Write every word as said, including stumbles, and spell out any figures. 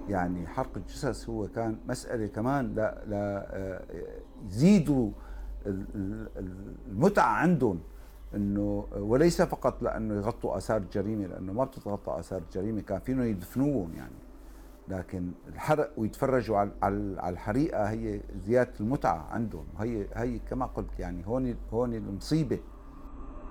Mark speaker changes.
Speaker 1: يعني حرق الجثث هو كان مسألة كمان لا لا يزيدوا المتعة عندهم، انه وليس فقط لانه يغطوا اثار الجريمه، لانه ما بتتغطى اثار الجريمه، كان فيهم يدفنوهم يعني. لكن الحرق ويتفرجوا على على الحريقه هي زياده المتعه عندهم. هي هي كما قلت يعني هون هون المصيبه.